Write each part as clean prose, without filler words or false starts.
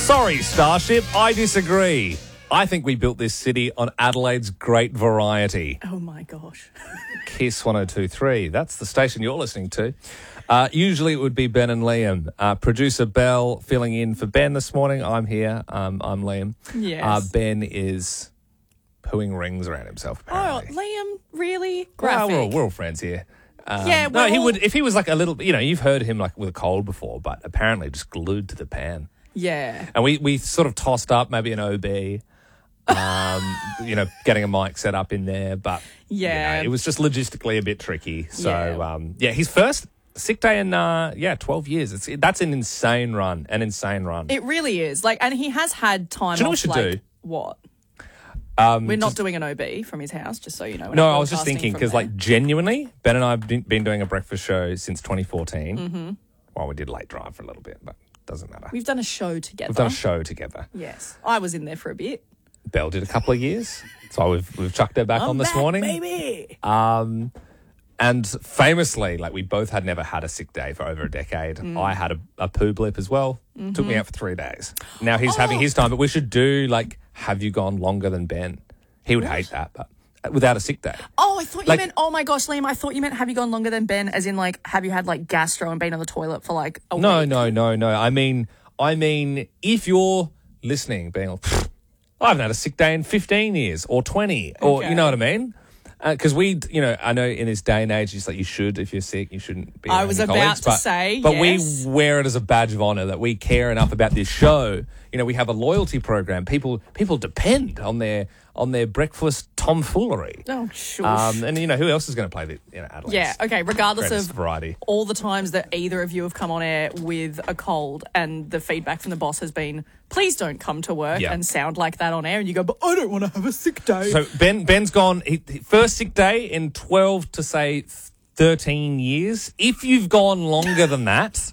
Sorry, Starship, I disagree. I think we built this city on Adelaide's great variety. Oh, my gosh. Kiss 102.3. That's the station you're listening to. Usually it would be Ben and Liam. Producer Belle filling in for Ben this morning. I'm here. I'm Liam. Yes. Ben is pooing rings around himself, apparently. Oh, Liam, really? Graphic. Well, we're all friends here. Yeah, no, he would, if he was like a little, you've heard him like with a cold before, but apparently just glued to the pan. Yeah. And we sort of tossed up maybe an OB, getting a mic set up in there, but yeah, it was just logistically a bit tricky. So, his first sick day in 12 years. That's an insane run. It really is. And he has had time. Do you know what we should do? What? We're not doing an OB from his house, just so you know. No, I was just thinking because, genuinely, Ben and I have been doing a breakfast show since 2014. Mm-hmm. Well, we did late drive for a little bit, but doesn't matter. We've done a show together. Yes, I was in there for a bit. Belle did a couple of years, so we've chucked her back on this morning, baby. And famously, we both had never had a sick day for over a decade. I had a poo blip as well. Mm-hmm. Took me out for 3 days. Now he's having his time, but we should do have you gone longer than Ben? He would hate that, but without a sick day. Oh, I thought you meant, oh my gosh, Liam, I thought you meant have you gone longer than Ben, as in have you had gastro and been on the toilet for a week? No. I mean, if you're listening, being I haven't had a sick day in 15 years or 20, or you know what I mean? Because I know in this day and age, it's you should, if you're sick, you shouldn't be. I was about to say, but yes. we wear it as a badge of honour that we care enough about this show. We have a loyalty program. People depend on their breakfast tomfoolery. Oh, sure. And who else is going to play the Adelaide? Yeah, okay. Regardless of variety, all the times that either of you have come on air with a cold, and the feedback from the boss has been, please don't come to work and sound like that on air, and you go, but I don't want to have a sick day. So Ben's gone first sick day in 12 to say 13 years. If you've gone longer than that,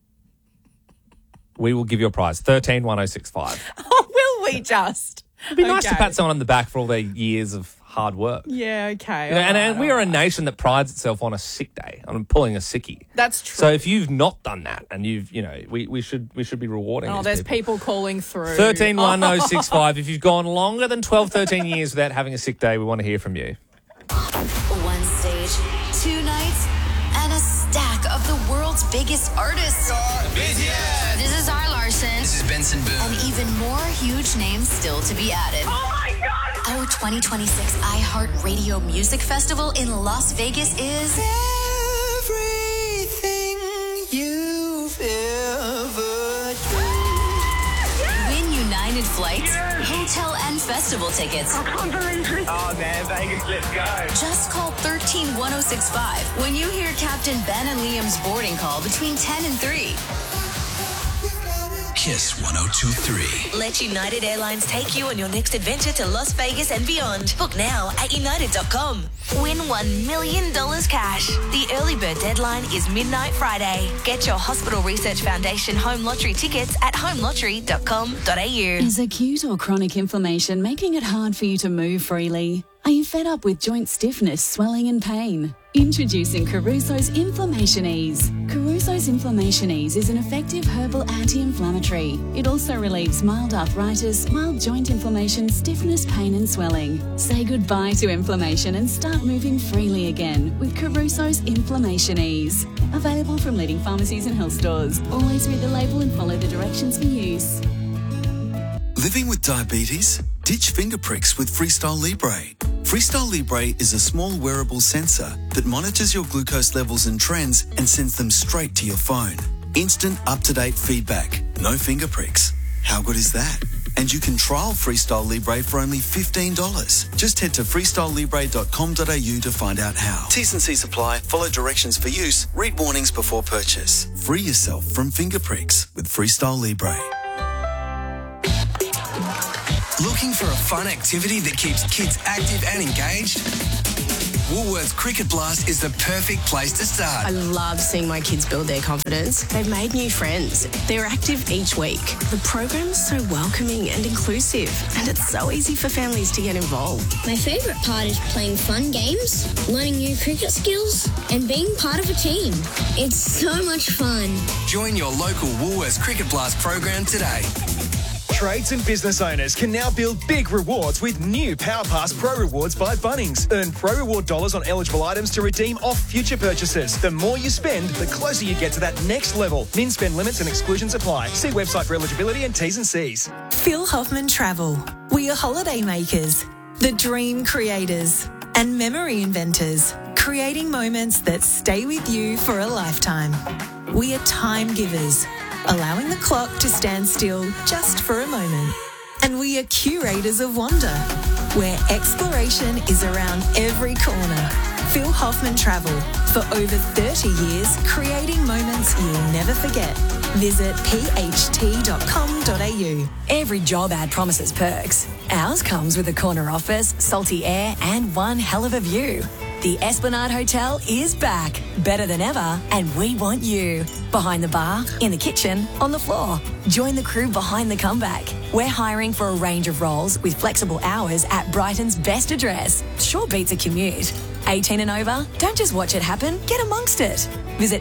we will give you a prize. 131065. Oh, will we just? It'd be nice to pat someone on the back for all their years of hard work. Yeah, okay. And we are a nation that prides itself on a sick day, on pulling a sickie. That's true. So if you've not done that, and we should be rewarding. Oh, there's people calling through. 131065. If you've gone longer than 12, 13 years without having a sick day, we want to hear from you. One stage, 2 nights, and a stack of the world's biggest artists. BTS. This is R. Larson. This is Benson Boone. And even more huge names still to be added. Oh my God! Our 2026 iHeartRadio Music Festival in Las Vegas is everything you've ever dreamed. Win United Flights, hotel and festival tickets. Oh man, Vegas, let's go. Just call 131065 when you hear Captain Ben and Liam's boarding call between 10 and 3. Kiss 102.3. Let United Airlines take you on your next adventure to Las Vegas and beyond. Book now at united.com. Win $1 million cash. The early bird deadline is midnight Friday. Get your Hospital Research Foundation home lottery tickets at homelottery.com.au. Is acute or chronic inflammation making it hard for you to move freely? Are you fed up with joint stiffness, swelling and pain? Introducing Caruso's Inflammation Ease. Caruso's Inflammation Ease is an effective herbal anti-inflammatory. It also relieves mild arthritis, mild joint inflammation, stiffness, pain and swelling. Say goodbye to inflammation and start moving freely again with Caruso's Inflammation Ease. Available from leading pharmacies and health stores. Always read the label and follow the directions for use. Living with diabetes? Ditch finger pricks with Freestyle Libre. Freestyle Libre is a small wearable sensor that monitors your glucose levels and trends and sends them straight to your phone. Instant, up-to-date feedback. No finger pricks. How good is that? And you can trial Freestyle Libre for only $15. Just head to freestylelibre.com.au to find out how. T's and C's apply. Follow directions for use. Read warnings before purchase. Free yourself from finger pricks with Freestyle Libre. Looking for a fun activity that keeps kids active and engaged? Woolworths Cricket Blast is the perfect place to start. I love seeing my kids build their confidence. They've made new friends. They're active each week. The program's so welcoming and inclusive, and it's so easy for families to get involved. My favourite part is playing fun games, learning new cricket skills, and being part of a team. It's so much fun. Join your local Woolworths Cricket Blast program today. Trades and business owners can now build big rewards with new PowerPass Pro Rewards by Bunnings. Earn Pro Reward dollars on eligible items to redeem off future purchases. The more you spend, the closer you get to that next level. Min spend limits and exclusions apply. See website for eligibility and T's and C's. Phil Hoffman Travel. We are holiday makers, the dream creators, and memory inventors, creating moments that stay with you for a lifetime. We are time givers, allowing the clock to stand still just for a moment. And we are curators of wonder, where exploration is around every corner. Phil Hoffman Travel, for over 30 years, creating moments you'll never forget. Visit pht.com.au. Every job ad promises perks. Ours comes with a corner office, salty air, and one hell of a view. The Esplanade Hotel is back, better than ever, and we want you. Behind the bar, in the kitchen, on the floor. Join the crew behind the comeback. We're hiring for a range of roles with flexible hours at Brighton's best address. Sure beats a commute. 18 and over? Don't just watch it happen, get amongst it. Visit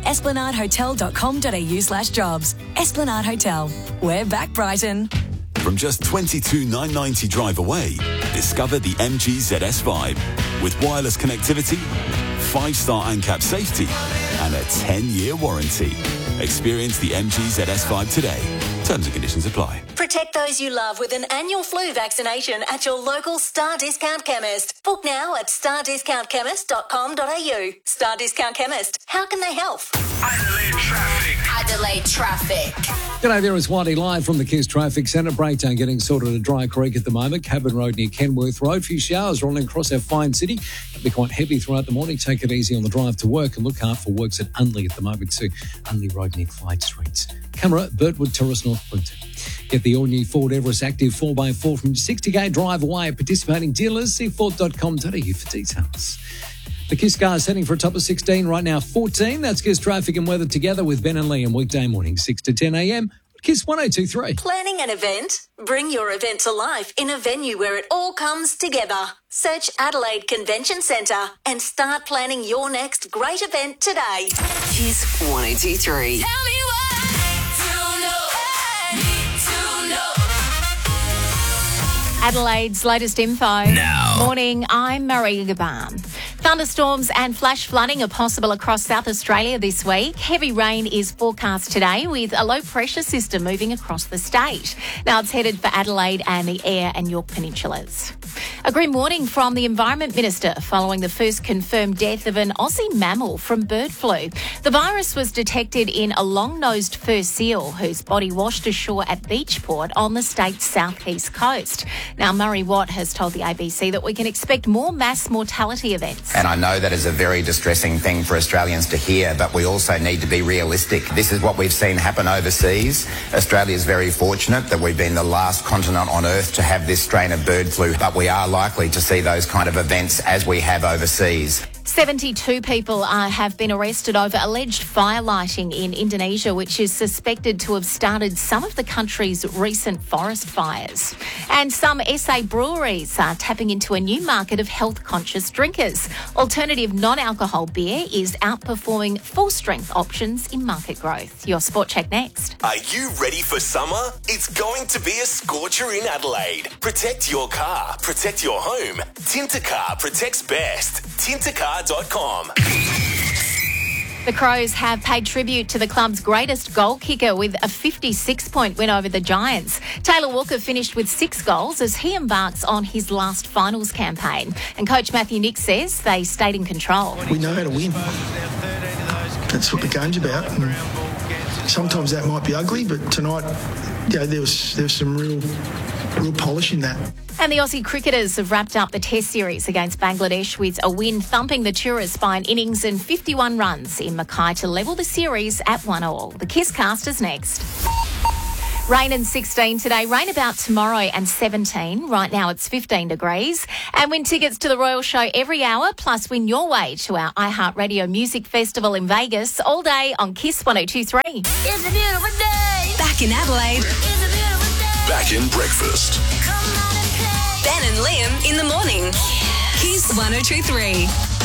esplanadehotel.com.au/jobs. Esplanade Hotel. We're back, Brighton. From just $22,990 drive away, discover the MG ZS Vibe. With wireless connectivity, 5-star ANCAP safety, and a 10-year warranty. Experience the MG ZS Vibe today. Terms and conditions apply. Protect those you love with an annual flu vaccination at your local Star Discount Chemist. Book now at stardiscountchemist.com.au. Star Discount Chemist. How can they help? Adelaide traffic. G'day there, it's Whitey live from the KISS Traffic Centre. Breakdown getting sorted at Dry Creek at the moment. Cabin Road near Kenworth Road. Few showers rolling across our fine city. It'll be quite heavy throughout the morning. Take it easy on the drive to work and look out for works at Unley at the moment too. Unley Road near Clyde Streets. Camera, Birdwood Terrace, North Brisbane. Get the all-new Ford Everest Active 4x4 from 60k drive away at participating dealers. See Ford.com.au for details. The KISS cars heading for a top of 16 right now, 14. That's KISS traffic and weather together with Ben and Liam weekday morning, 6 to 10 a.m. KISS 102.3. Planning an event? Bring your event to life in a venue where it all comes together. Search Adelaide Convention Centre and start planning your next great event today. KISS 102.3. Tell me Adelaide's latest info. Now. Morning, I'm Marie Gaban. Thunderstorms and flash flooding are possible across South Australia this week. Heavy rain is forecast today with a low pressure system moving across the state. Now it's headed for Adelaide and the Eyre and York Peninsulas. A grim warning from the Environment Minister following the first confirmed death of an Aussie mammal from bird flu. The virus was detected in a long-nosed fur seal whose body washed ashore at Beachport on the state's southeast coast. Now, Murray Watt has told the ABC that we can expect more mass mortality events. And I know that is a very distressing thing for Australians to hear, but we also need to be realistic. This is what we've seen happen overseas. Australia is very fortunate that we've been the last continent on Earth to have this strain of bird flu, but we are likely to see those kind of events as we have overseas. 72 people have been arrested over alleged fire lighting in Indonesia, which is suspected to have started some of the country's recent forest fires. And some SA breweries are tapping into a new market of health-conscious drinkers. Alternative non-alcohol beer is outperforming full-strength options in market growth. Your Sport Check next. Are you ready for summer? It's going to be a scorcher in Adelaide. Protect your car, protect your home. Tintercar protects best. Tintercar.com. The Crows have paid tribute to the club's greatest goal kicker with a 56-point win over the Giants. Taylor Walker finished with 6 goals as he embarks on his last finals campaign. And coach Matthew Nick says they stayed in control. We know how to win. That's what the game's about. And sometimes that might be ugly, but tonight, there was some real polish in that. And the Aussie cricketers have wrapped up the Test series against Bangladesh with a win, thumping the tourists by an innings and 51 runs in Mackay to level the series at 1-1. The KISS cast is next. Rain and 16 today, rain about tomorrow and 17. Right now it's 15 degrees. And win tickets to the Royal Show every hour, plus win your way to our iHeartRadio Music Festival in Vegas all day on KISS 102.3. It's a beautiful day. Back in Adelaide. It's a beautiful day. Back in breakfast. Ben and Liam in the morning. KISS 102.3.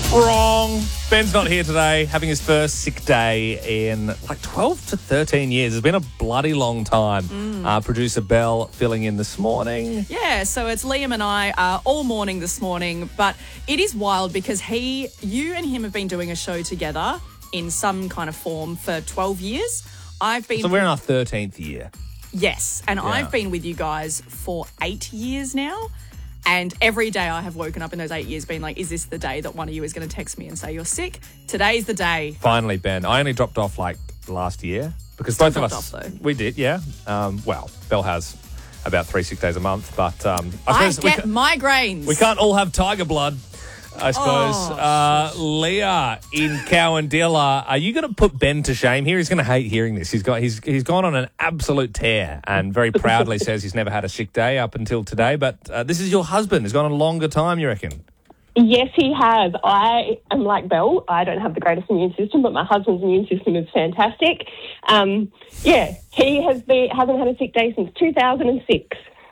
Wrong. Ben's not here today, having his first sick day in like 12 to 13 years. It's been a bloody long time. Producer Belle filling in this morning. Yeah, so it's Liam and I all morning this morning, but it is wild because you and him have been doing a show together in some kind of form for 12 years. So we're in our 13th year. Yes, and I've been with you guys for 8 years now. And every day I have woken up in those 8 years being like, is this the day that one of you is going to text me and say you're sick? Today's the day. Finally, Ben. I only dropped off like last year because Still both of us, dropped off, though. we did, yeah. Well, Belle has about 3 sick days a month, but I get migraines. we can't all have tiger blood, I suppose. Leah in Cowandilla, are you going to put Ben to shame here? He's going to hate hearing this. He's gone on an absolute tear and very proudly says he's never had a sick day up until today. But this is your husband. He's gone a longer time, you reckon? Yes, he has. I am like Belle. I don't have the greatest immune system, but my husband's immune system is fantastic. He hasn't had a sick day since 2006.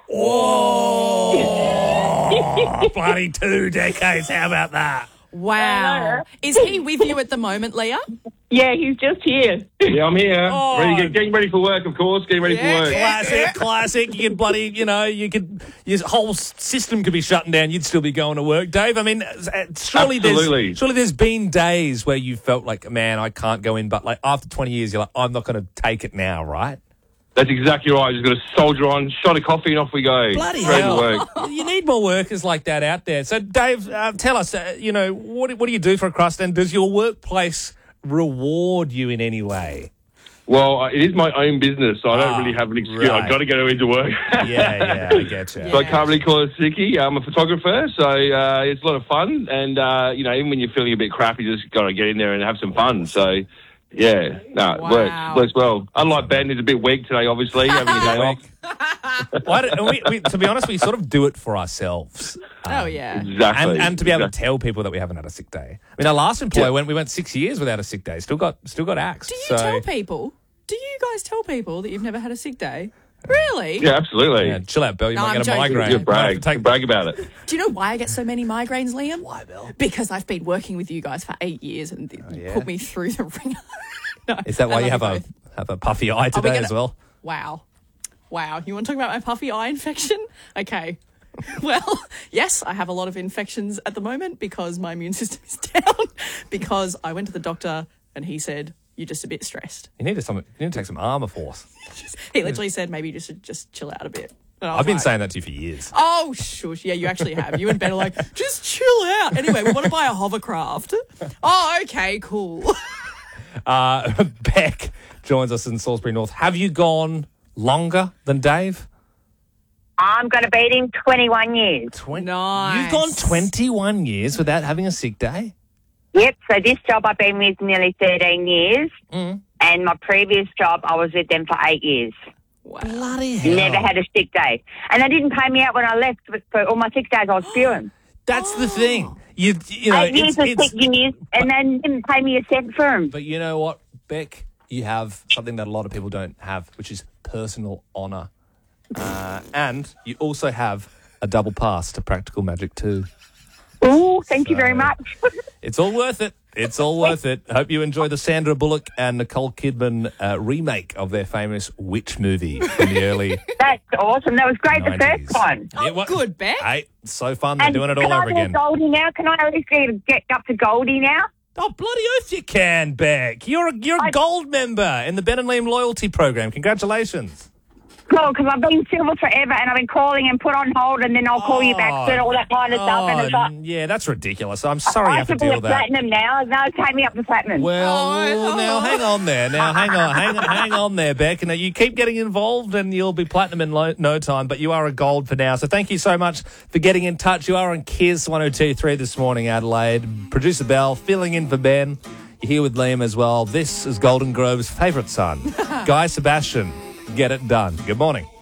Whoa! Bloody 2 decades. How about that? Wow. Is he with you at the moment, Leah? Yeah, he's just here. Yeah, I'm here. Getting ready for work, of course. Getting ready for work. Classic. You could bloody, your whole system could be shutting down. You'd still be going to work. Dave, I mean, surely there's been days where you felt like, man, I can't go in, but like after 20 years, you're like, I'm not going to take it now, right? That's exactly right. Just got to soldier on, shot of coffee, and off we go. Bloody Straight hell. to work. You need more workers like that out there. So, Dave, tell us, what do you do for a crust, and does your workplace reward you in any way? Well, it is my own business, so I don't really have an excuse. Right. I've got to go into work. Yeah, I get you. So I can't really call it sickie. I'm a photographer, so it's a lot of fun. And, even when you're feeling a bit crap, you just got to get in there and have some fun. So... yeah, it works well. Unlike Ben, who's a bit weak today, obviously, having a day off. To be honest, we sort of do it for ourselves. Exactly. And to be able to tell people that we haven't had a sick day. I mean, our last employer, we went 6 years without a sick day, still got axed. Do you tell people? Do you guys tell people that you've never had a sick day? Really? Yeah, absolutely. Yeah, chill out, Belle. You No, might I'm get a migraine. You brag about it. Do you know why I get so many migraines, Liam? Why, Bill? Because I've been working with you guys for 8 years and you put me through the ringer. No, is that why you have a puffy eye today as well? Wow. You want to talk about my puffy eye infection? Okay. Well, yes, I have a lot of infections at the moment because my immune system is down because I went to the doctor and he said, you're just a bit stressed. You need to take some Armour Force. He literally said maybe you should just chill out a bit. I've been saying that to you for years. Oh, shush. Yeah, you actually have. You and Ben are like, just chill out. Anyway, we want to buy a hovercraft. Oh, okay, cool. Beck joins us in Salisbury North. Have you gone longer than Dave? I'm going to beat him 21 years. Nice. You've gone 21 years without having a sick day? Yep, so this job I've been with nearly 13 years, and my previous job I was with them for 8 years. Wow. Bloody hell. Never had a sick day. And they didn't pay me out when I left for all my sick days. I was spewing. That's the thing. You know, 8 years of sick years, and they didn't pay me a cent for them. But you know what, Beck? You have something that a lot of people don't have, which is personal honour. And you also have a double pass to Practical Magic 2. Oh, thank you very much. It's all worth it. It's all worth it. Hope you enjoy the Sandra Bullock and Nicole Kidman remake of their famous Witch movie in the early That's awesome. That was great 90s. the first one. Good, Beck. Hey, so fun. They're doing it all over again. Can I be a Goldie now? Can I at least get up to Goldie now? Oh, bloody oath you can, Beck. You're a gold member in the Ben and Liam loyalty program. Congratulations. Cool, because I've been silver forever and I've been calling and put on hold and then I'll call you back and all that kind of stuff. And it's like, yeah, that's ridiculous. I'm sorry you have to I should be deal a with that. platinum now. No, take me up to platinum. Well, now hang on there. Now hang on there, Beck. And you keep getting involved and you'll be platinum in no time, but you are a gold for now. So thank you so much for getting in touch. You are on Kiss 102.3 this morning, Adelaide. Producer Belle filling in for Ben. You're here with Liam as well. This is Golden Grove's favourite son, Guy Sebastian. Get it done. Good morning.